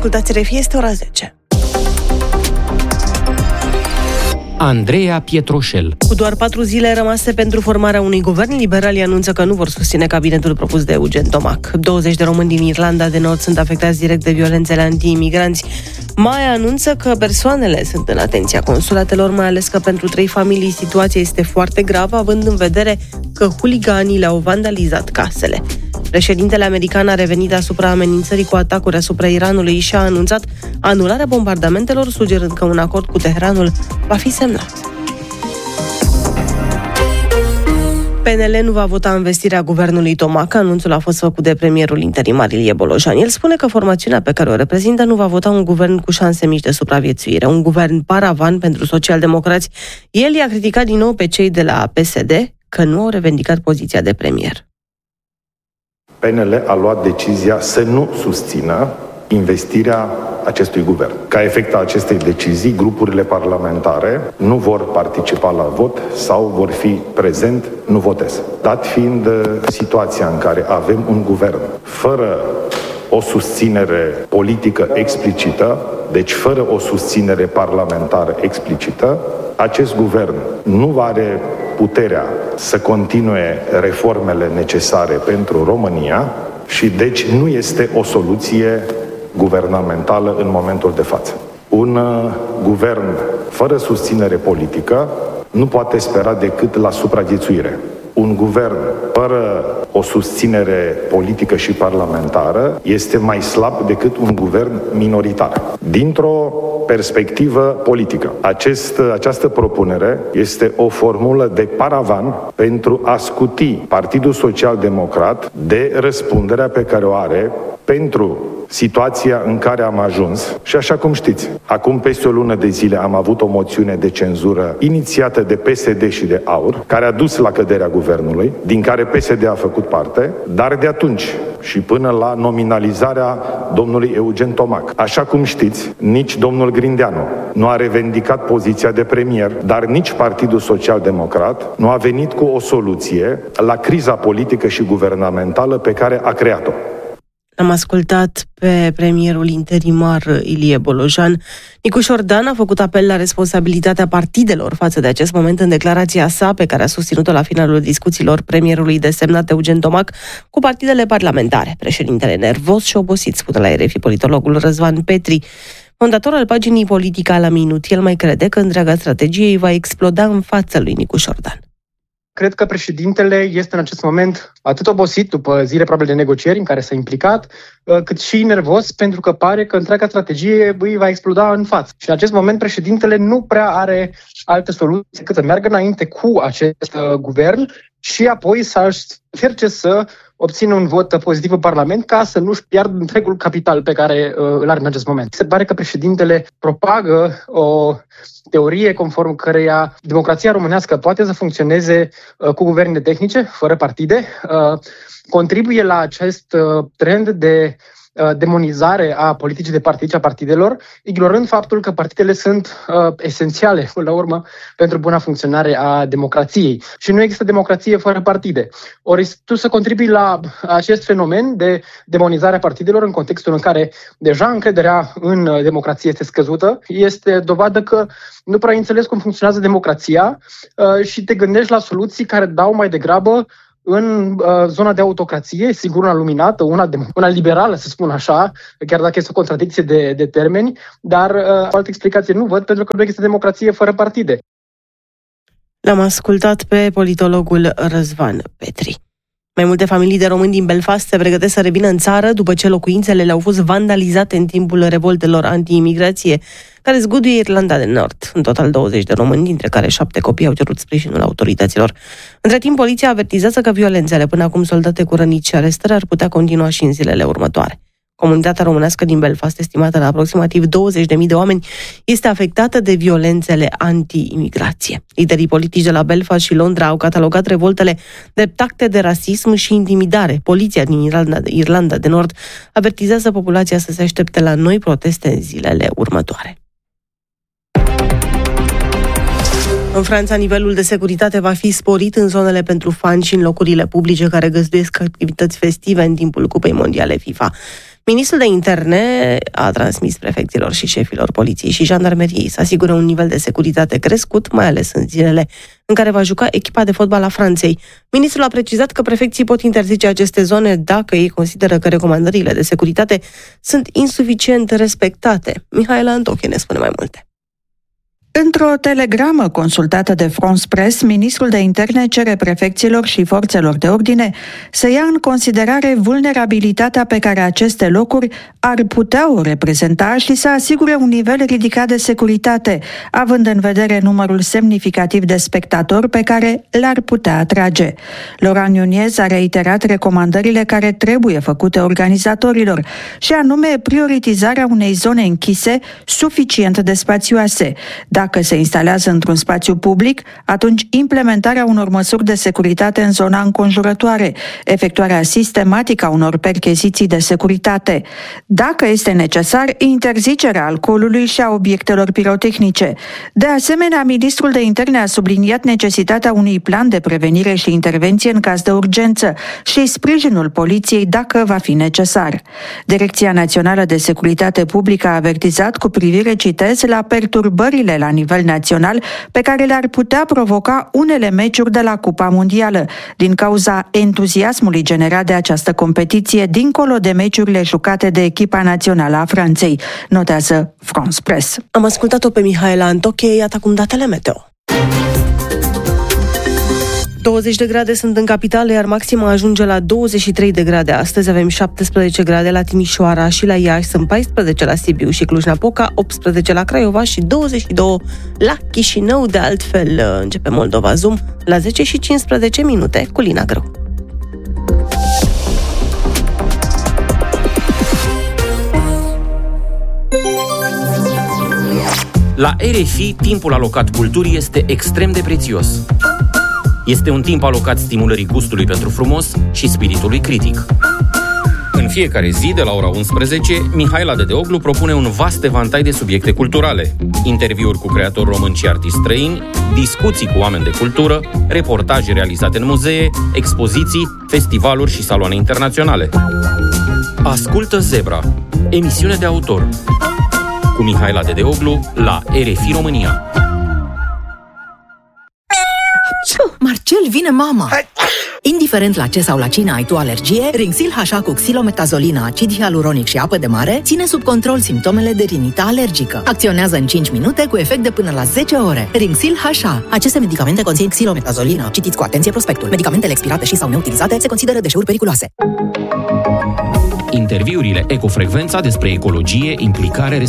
Ascultați RFI, este ora 10. Andreea Pietroșel. Cu doar 4 zile rămase pentru formarea unui guvern, liberalii anunță că nu vor susține cabinetul propus de Eugen Tomac. 20 de români din Irlanda de Nord sunt afectați direct de violențele anti-imigranți. Mai anunță că persoanele sunt în atenția consulatelor, mai ales că pentru 3 familii situația este foarte gravă, având în vedere că huliganii le-au vandalizat casele. Președintele american a revenit asupra amenințării cu atacuri asupra Iranului și a anunțat anularea bombardamentelor, sugerând că un acord cu Teheranul va fi semnat. PNL nu va vota învestirea guvernului Tomac. Anunțul a fost făcut de premierul interimar Ilie Bolojan. El spune că formațiunea pe care o reprezintă nu va vota un guvern cu șanse mici de supraviețuire, un guvern paravan pentru socialdemocrați. El i-a criticat din nou pe cei de la PSD că nu au revendicat poziția de premier. PNL a luat decizia să nu susțină investirea acestui guvern. Ca efect a acestei decizii, grupurile parlamentare nu vor participa la vot sau vor fi prezent, nu votez. Dat fiind situația în care avem un guvern fără o susținere politică explicită, deci fără o susținere parlamentară explicită, acest guvern nu are puterea să continue reformele necesare pentru România și deci nu este o soluție guvernamentală în momentul de față. Un guvern fără susținere politică nu poate spera decât la supraviețuire. Un guvern fără o susținere politică și parlamentară este mai slab decât un guvern minoritar. Dintr-o perspectivă politică, această propunere este o formulă de paravan pentru a scuti Partidul Social-Democrat de răspunderea pe care o are pentru situația în care am ajuns. Și așa cum știți, acum peste o lună de zile am avut o moțiune de cenzură inițiată de PSD și de AUR, care a dus la căderea guvernului, din care PSD a făcut parte, dar de atunci și până la nominalizarea domnului Eugen Tomac. Așa cum știți, nici domnul Grindeanu nu a revendicat poziția de premier, dar nici Partidul Social-Democrat nu a venit cu o soluție la criza politică și guvernamentală pe care a creat-o. Am ascultat pe premierul interimar Ilie Bolojan. Nicu Șordan a făcut apel la responsabilitatea partidelor față de acest moment în declarația sa, pe care a susținut-o la finalul discuțiilor premierului desemnat Eugen Tomac cu partidele parlamentare. Președintele nervos și obosit, spune la RFI politologul Răzvan Petri. Fondator al paginii Politica la Minut, el mai crede că întreaga strategie îi va exploda în fața lui Nicu Șordan. Cred că președintele este în acest moment atât obosit după zile probabil de negocieri în care s-a implicat, cât și nervos pentru că pare că întreaga strategie îi va exploda în față. Și în acest moment președintele nu prea are alte soluții decât să meargă înainte cu acest guvern și apoi să încerce să obțină un vot pozitiv în Parlament ca să nu-și piardă întregul capital pe care îl are în acest moment. Se pare că președintele propagă o teorie conform căreia democrația românească poate să funcționeze cu guverne tehnice, fără partide, contribuie la acest trend de demonizare a politicii de partid și a partidelor, ignorând faptul că partidele sunt esențiale, până la urmă, pentru buna funcționare a democrației. Și nu există democrație fără partide. Ori tu să contribui la acest fenomen de demonizare a partidelor în contextul în care deja încrederea în democrație este scăzută, este dovadă că nu prea înțelegi cum funcționează democrația și te gândești la soluții care dau mai degrabă în zona de autocrație, sigur una luminată, una liberală, să spun așa, chiar dacă este o contradicție de termeni, dar o altă explicație nu văd, pentru că nu există democrație fără partide. L-am ascultat pe politologul Răzvan Petri. Mai multe familii de români din Belfast se pregătesc să revină în țară după ce locuințele le-au fost vandalizate în timpul revoltelor anti-imigrație care zguduie Irlanda de Nord. În total 20 de români, dintre care 7 copii, au cerut sprijinul autorităților. Între timp, poliția avertizează că violențele, până acum soldate cu răniți și arestări, ar putea continua și în zilele următoare. Comunitatea românească din Belfast, estimată la aproximativ 20.000 de oameni, este afectată de violențele anti-imigrație. Liderii politici de la Belfast și Londra au catalogat revoltele drept acte de rasism și intimidare. Poliția din Irlanda de Nord avertizează populația să se aștepte la noi proteste în zilele următoare. În Franța, nivelul de securitate va fi sporit în zonele pentru fani și în locurile publice care găzduiesc activități festive în timpul Cupei Mondiale FIFA. Ministrul de Interne a transmis prefecților și șefilor poliției și jandarmeriei să asigure un nivel de securitate crescut, mai ales în zilele în care va juca echipa de fotbal a Franței. Ministrul a precizat că prefecții pot interzice aceste zone dacă ei consideră că recomandările de securitate sunt insuficient respectate. Mihaela Antoche ne spune mai multe. Într-o telegramă consultată de France Press, ministrul de interne cere prefecților și forțelor de ordine să ia în considerare vulnerabilitatea pe care aceste locuri ar putea o reprezenta și să asigure un nivel ridicat de securitate, având în vedere numărul semnificativ de spectatori pe care le-ar putea atrage. Laurent Nunez a reiterat recomandările care trebuie făcute organizatorilor, și anume prioritizarea unei zone închise suficient de spațioase. Dacă se instalează într-un spațiu public, atunci implementarea unor măsuri de securitate în zona înconjurătoare, efectuarea sistematică a unor percheziții de securitate. Dacă este necesar, interzicerea alcoolului și a obiectelor pirotehnice. De asemenea, ministrul de interne a subliniat necesitatea unui plan de prevenire și intervenție în caz de urgență și sprijinul poliției dacă va fi necesar. Direcția Națională de Securitate Publică a avertizat cu privire, citez, la perturbările la nivel național pe care le-ar putea provoca unele meciuri de la Cupa Mondială, din cauza entuziasmului generat de această competiție, dincolo de meciurile jucate de echipa națională a Franței, notează France Press. Am ascultat-o pe Mihaela Antoche, iată acum datele meteo. 20 de grade sunt în capitală, iar maxima ajunge la 23 de grade. Astăzi avem 17 grade la Timișoara și la Iași, sunt 14 la Sibiu și Cluj-Napoca, 18 la Craiova și 22 la Chișinău. De altfel, începe Moldova Zoom la 10 și 15 minute cu Lina Grâu. La RFI, timpul alocat culturii este extrem de prețios. Este un timp alocat stimulării gustului pentru frumos și spiritului critic. În fiecare zi, de la ora 11, Mihaela Dedeoglu propune un vast evantai de subiecte culturale, interviuri cu creatori români și artiști străini, discuții cu oameni de cultură, reportaje realizate în muzee, expoziții, festivaluri și saloane internaționale. Ascultă Zebra, emisiune de autor, cu Mihaela Dedeoglu la RFI România. Marcel, vine mama! Indiferent la ce sau la cine ai tu alergie, Rinxil HA cu xilometazolină, acid hialuronic și apă de mare ține sub control simptomele de rinită alergică. Acționează în 5 minute cu efect de până la 10 ore. Rinxil HA. Aceste medicamente conțin xilometazolină. Citiți cu atenție prospectul. Medicamentele expirate și sau neutilizate se consideră deșeuri periculoase. Interviurile Ecofrecvența despre ecologie, implicare,